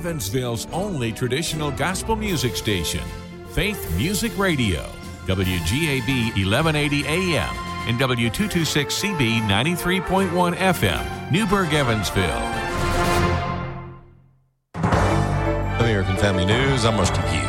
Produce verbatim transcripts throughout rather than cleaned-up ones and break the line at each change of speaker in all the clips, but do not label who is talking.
Evansville's only traditional gospel music station, Faith Music Radio, W G A B eleven eighty A M and W two twenty-six C B ninety-three point one F M, Newburgh, Evansville.
American Family News, I'm Rusty Pugh.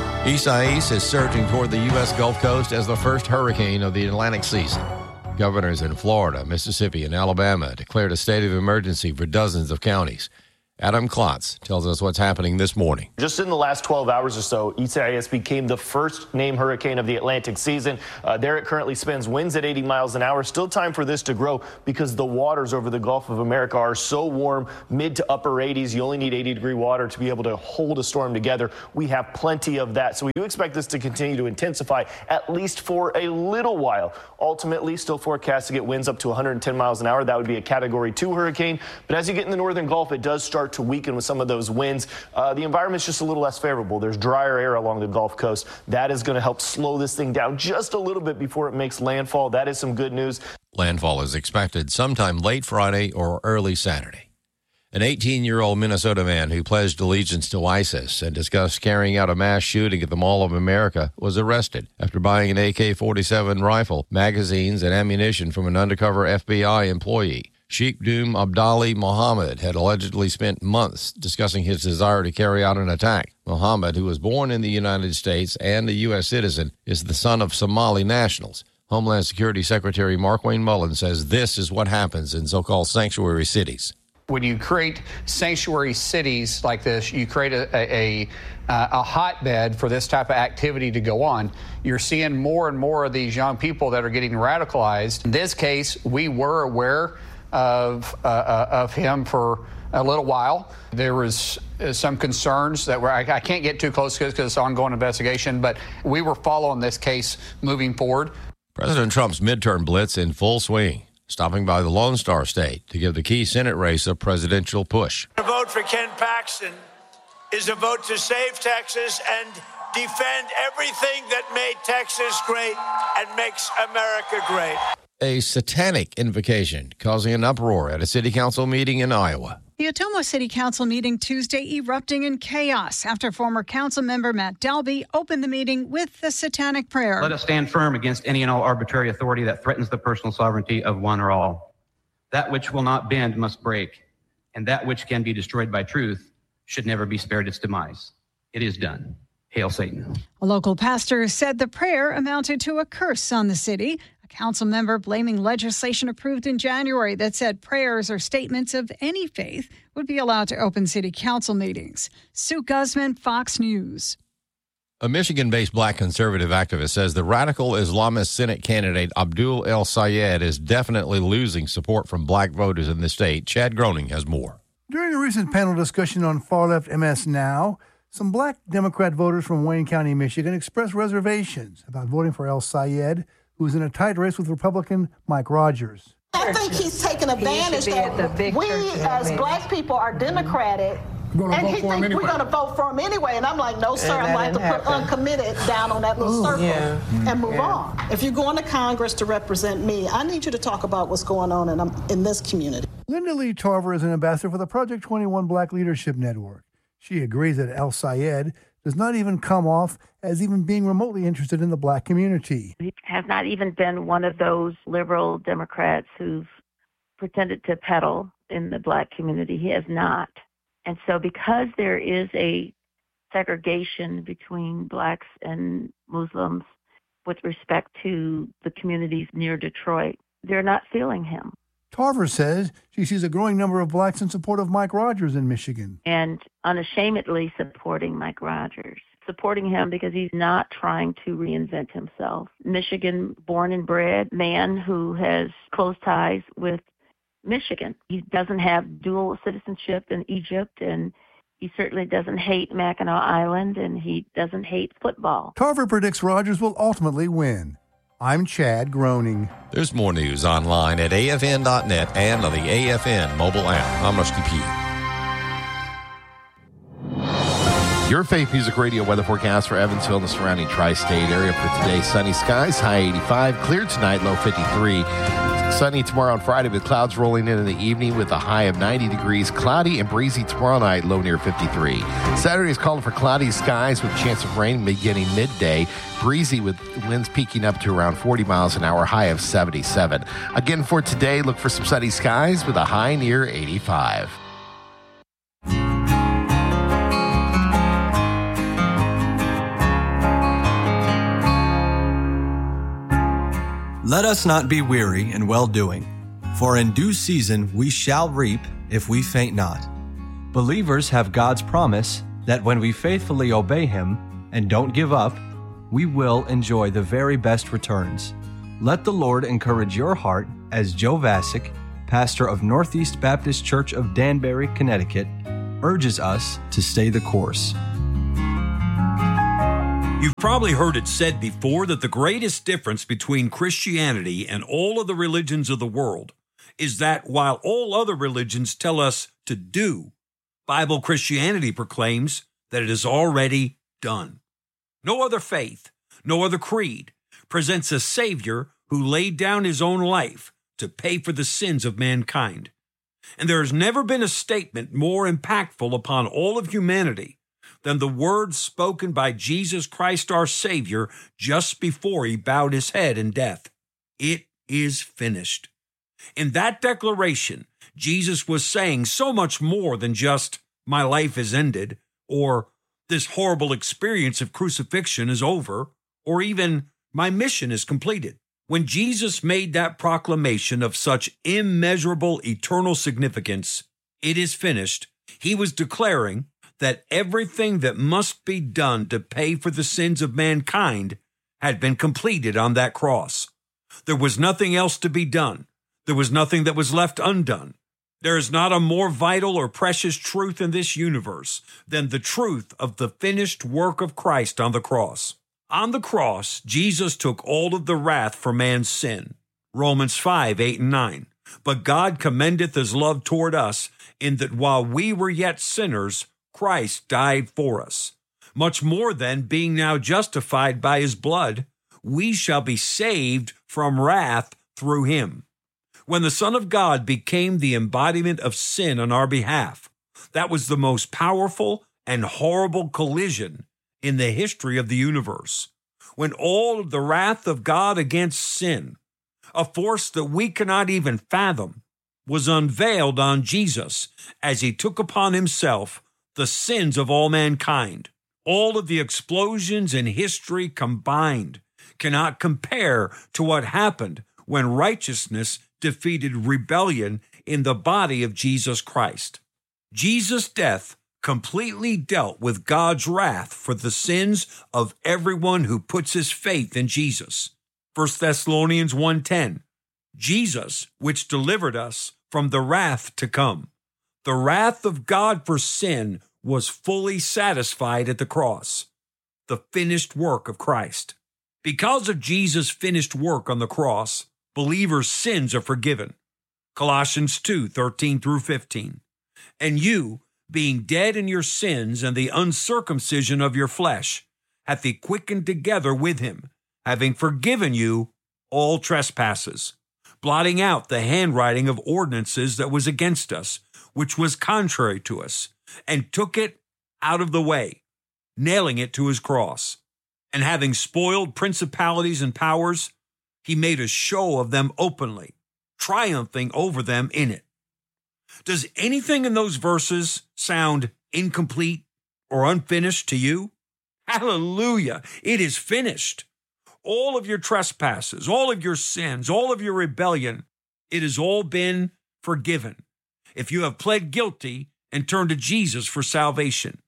Isaias is surging toward the U S Gulf Coast as the first hurricane of the Atlantic season. Governors in Florida, Mississippi, and Alabama declared a state of emergency for dozens of counties. Adam Klotz tells us what's happening this morning.
Just in the last twelve hours or so, Isaias became the first named hurricane of the Atlantic season. Uh, there it currently spins winds at eighty miles an hour. Still time for this to grow because the waters over the Gulf of America are so warm, mid to upper eighties. You only need eighty degree water to be able to hold a storm together. We have plenty of that. So we do expect this to continue to intensify at least for a little while. Ultimately, still forecast to get winds up to one hundred ten miles an hour. That would be a category two hurricane. But as you get in the northern Gulf, it does start to weaken with some of those winds. Uh, the environment's just a little less favorable. There's drier air along the Gulf Coast. That is going to help slow this thing down just a little bit before it makes landfall. That is some good news.
Landfall is expected sometime late Friday or early Saturday. An eighteen-year-old Minnesota man who pledged allegiance to ISIS and discussed carrying out a mass shooting at the Mall of America was arrested after buying an A K forty-seven rifle, magazines, and ammunition from an undercover F B I employee. Sheikh Doom Abdali Mohammed had allegedly spent months discussing his desire to carry out an attack. Mohammed, who was born in the United States and a U S citizen, is the son of Somali nationals. Homeland Security Secretary Markwayne Mullin says this is what happens in so-called sanctuary cities.
When you create sanctuary cities like this, you create a, a, a, a hotbed for this type of activity to go on. You're seeing more and more of these young people that are getting radicalized. In this case, we were aware of uh, of him for a little while. There was uh, some concerns that were, I, I can't get too close because it's ongoing investigation, but we were following this case moving forward.
President Trump's midterm blitz in full swing, stopping by the Lone Star State to give the key Senate race a presidential push.
A vote for Ken Paxton is a vote to save Texas and defend everything that made Texas great and makes America great.
A satanic invocation causing an uproar at a city council meeting in Iowa.
The Ottumwa City Council meeting Tuesday erupting in chaos after former council member Matt Dalby opened the meeting with the satanic prayer.
Let us stand firm against any and all arbitrary authority that threatens the personal sovereignty of one or all. That which will not bend must break, and that which can be destroyed by truth should never be spared its demise. It is done. Hail Satan.
A local pastor said the prayer amounted to a curse on the city. Council member blaming legislation approved in January that said prayers or statements of any faith would be allowed to open city council meetings. Sue Guzman, Fox News.
A Michigan-based black conservative activist says the radical Islamist Senate candidate Abdul El Sayed is definitely losing support from black voters in the state. Chad Groening has more.
During a recent panel discussion on far-left M S Now, some black Democrat voters from Wayne County, Michigan, expressed reservations about voting for El Sayed, who's in a tight race with Republican Mike Rogers.
I think he's taking advantage that we as black people are Democratic, and he thinks anyway. We're going to vote for him anyway. And I'm like, no, sir, I'm going to put uncommitted down on that little Ooh, circle yeah. and move yeah. on. If you're going to Congress to represent me, I need you to talk about what's going on in, um, in this community.
Linda Lee Tarver is an ambassador for the Project twenty-one Black Leadership Network. She agrees that El Sayed does not even come off as even being remotely interested in the black community.
He has not even been one of those liberal Democrats who've pretended to peddle in the black community. He has not. And so because there is a segregation between blacks and Muslims with respect to the communities near Detroit, they're not feeling him.
Tarver says she sees a growing number of blacks in support of Mike Rogers in Michigan.
And unashamedly supporting Mike Rogers, supporting him because he's not trying to reinvent himself. Michigan born and bred man who has close ties with Michigan. He doesn't have dual citizenship in Egypt, and he certainly doesn't hate Mackinac Island, and he doesn't hate football.
Tarver predicts Rogers will ultimately win. I'm Chad Groening.
There's more news online at A F N dot net and on the A F N mobile app. I'm Rusty Pugh.
Your Faith Music Radio weather forecast for Evansville and the surrounding tri-state area for today. Sunny skies, high eighty-five. Clear tonight, low fifty-three. Sunny tomorrow and Friday with clouds rolling in in the evening with a high of ninety degrees. Cloudy and breezy tomorrow night, low near fifty-three. Saturday is calling for cloudy skies with a chance of rain beginning midday. Breezy with winds peaking up to around forty miles an hour, high of seventy-seven. Again for today, look for some sunny skies with a high near eighty-five.
Let us not be weary in well-doing, for in due season we shall reap if we faint not. Believers have God's promise that when we faithfully obey Him and don't give up, we will enjoy the very best returns. Let the Lord encourage your heart as Joe Vasick, pastor of Northeast Baptist Church of Danbury, Connecticut, urges us to stay the course.
You've probably heard it said before that the greatest difference between Christianity and all of the religions of the world is that while all other religions tell us to do, Bible Christianity proclaims that it is already done. No other faith, no other creed presents a Savior who laid down His own life to pay for the sins of mankind. And there has never been a statement more impactful upon all of humanity than the words spoken by Jesus Christ our Savior just before He bowed His head in death. It is finished. In that declaration, Jesus was saying so much more than just, my life is ended, or this horrible experience of crucifixion is over, or even, my mission is completed. When Jesus made that proclamation of such immeasurable eternal significance, it is finished, He was declaring that everything that must be done to pay for the sins of mankind had been completed on that cross. There was nothing else to be done. There was nothing that was left undone. There is not a more vital or precious truth in this universe than the truth of the finished work of Christ on the cross. On the cross, Jesus took all of the wrath for man's sin. Romans five, eight, and nine. But God commendeth His love toward us in that while we were yet sinners, Christ died for us. Much more then, being now justified by His blood, we shall be saved from wrath through Him. When the Son of God became the embodiment of sin on our behalf, that was the most powerful and horrible collision in the history of the universe. When all of the wrath of God against sin, a force that we cannot even fathom, was unveiled on Jesus as He took upon Himself the sins of all mankind. All of the explosions in history combined cannot compare to what happened when righteousness defeated rebellion in the body of Jesus Christ. Jesus' death completely dealt with God's wrath for the sins of everyone who puts his faith in Jesus. First Thessalonians one ten, Jesus, which delivered us from the wrath to come. The wrath of God for sin was fully satisfied at the cross, the finished work of Christ. Because of Jesus' finished work on the cross, believers' sins are forgiven. Colossians two, thirteen through fifteen. And you, being dead in your sins and the uncircumcision of your flesh, hath He quickened together with Him, having forgiven you all trespasses, blotting out the handwriting of ordinances that was against us, which was contrary to us, and took it out of the way, nailing it to His cross. And having spoiled principalities and powers, He made a show of them openly, triumphing over them in it. Does anything in those verses sound incomplete or unfinished to you? Hallelujah! It is finished. All of your trespasses, all of your sins, all of your rebellion, it has all been forgiven. If you have pled guilty and turned to Jesus for salvation,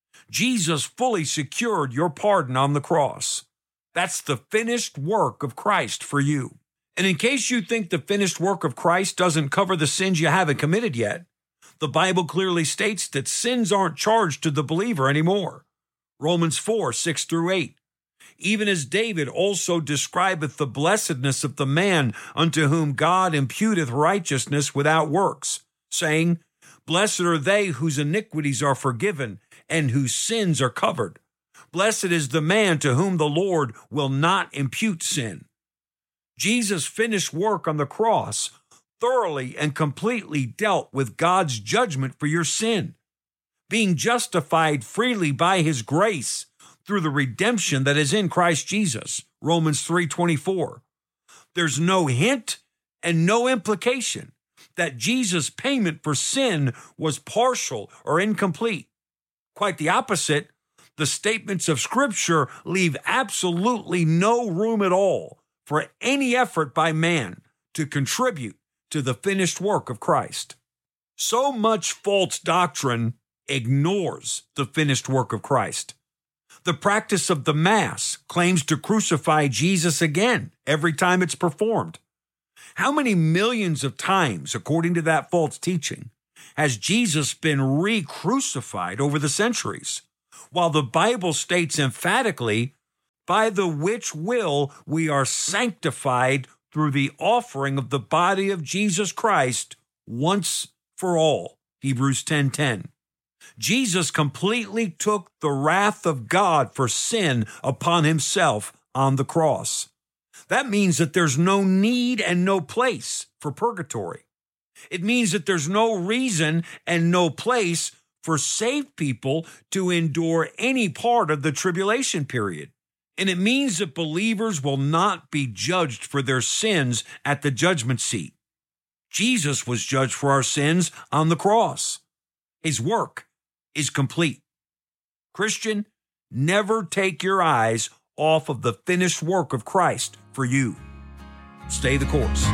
Jesus fully secured your pardon on the cross. That's the finished work of Christ for you. And in case you think the finished work of Christ doesn't cover the sins you haven't committed yet, the Bible clearly states that sins aren't charged to the believer anymore. Romans four, six through eight. Even as David also describeth the blessedness of the man unto whom God imputeth righteousness without works, saying, Blessed are they whose iniquities are forgiven and whose sins are covered. Blessed is the man to whom the Lord will not impute sin. Jesus' finished work on the cross thoroughly and completely dealt with God's judgment for your sin, being justified freely by his grace through the redemption that is in Christ Jesus, Romans three twenty-four. There's no hint and no implication that Jesus' payment for sin was partial or incomplete. Quite the opposite, the statements of Scripture leave absolutely no room at all for any effort by man to contribute to the finished work of Christ. So much false doctrine ignores the finished work of Christ. The practice of the Mass claims to crucify Jesus again every time it's performed. How many millions of times, according to that false teaching, has Jesus been re-crucified over the centuries? While the Bible states emphatically, by the which will we are sanctified through the offering of the body of Jesus Christ once for all, Hebrews ten ten. Jesus completely took the wrath of God for sin upon himself on the cross. That means that there's no need and no place for purgatory. It means that there's no reason and no place for saved people to endure any part of the tribulation period. And it means that believers will not be judged for their sins at the judgment seat. Jesus was judged for our sins on the cross. His work is complete. Christian, never take your eyes off of the finished work of Christ for you. Stay the course.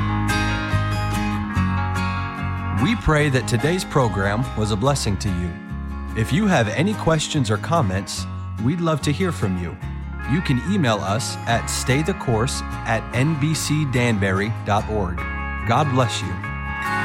We pray that today's program was a blessing to you. If you have any questions or comments, we'd love to hear from you. You can email us at staythecourse at n b c danbury dot org. God bless you.